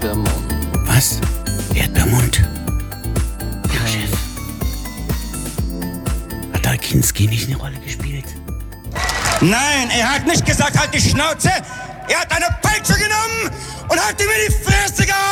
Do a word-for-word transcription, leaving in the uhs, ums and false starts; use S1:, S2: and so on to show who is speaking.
S1: Erdbeermund.
S2: Was? Erdbeermund? Ja, Chef. Hat da Kinski nicht eine Rolle gespielt?
S3: Nein, er hat nicht gesagt, halt die Schnauze. Er hat eine Peitsche genommen und hat ihm in die Fresse gehauen.